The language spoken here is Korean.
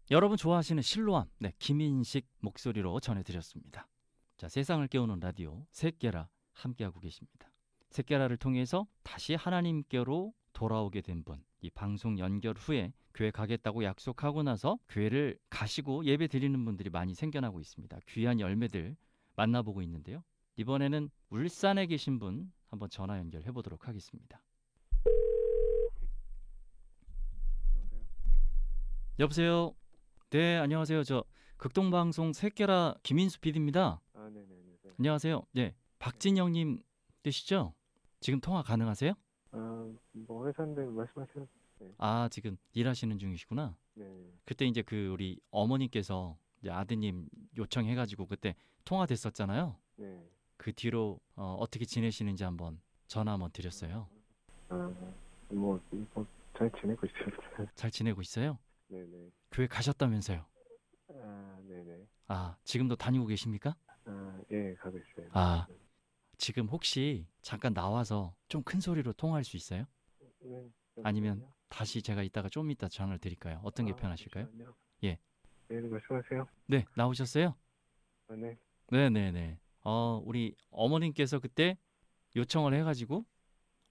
여러분 좋아하시는 실로암, 네, 김인식 목소리로 전해드렸습니다. 자, 세상을 깨우는 라디오 셋게라 함께하고 계십니다. 셋게라를 통해서 다시 하나님께로 돌아오게 된 분, 이 방송 연결 후에 교회 가겠다고 약속하고 나서 교회를 가시고 예배 드리는 분들이 많이 생겨나고 있습니다. 귀한 열매들 만나보고 있는데요. 이번에는 울산에 계신 분 한번 전화 연결해 보도록 하겠습니다. 여보세요? 여보세요. 네, 안녕하세요. 저 극동방송 셋게라 김인수 PD입니다. 아, 네네네. 네. 안녕하세요. 네, 네. 박진영님 되시죠? 지금 통화 가능하세요? 아, 뭐 회사인데 말씀하세요. 네. 아, 지금 일하시는 중이시구나. 네. 그때 이제 그 우리 어머니께서 이제 아드님 요청해가지고 그때 통화됐었잖아요. 네. 그 뒤로 어떻게 지내시는지 한번 전화 한번 드렸어요. 아, 잘 지내고 있습니다. 잘 지내고 있어요? 네네. 교회 가셨다면서요? 아, 네네. 아, 지금도 다니고 계십니까? 아, 예, 가고 있어요. 아, 지금 혹시 잠깐 나와서 좀 큰 소리로 통화할 수 있어요? 네, 아니면 잠시만요. 다시 제가 이따가 좀 이따 전화를 드릴까요? 어떤 게 아, 편하실까요? 잠시만요. 예. 네, 말씀하세요. 네, 나오셨어요? 아, 네. 네네네. 우리 어머님께서 그때 요청을 해가지고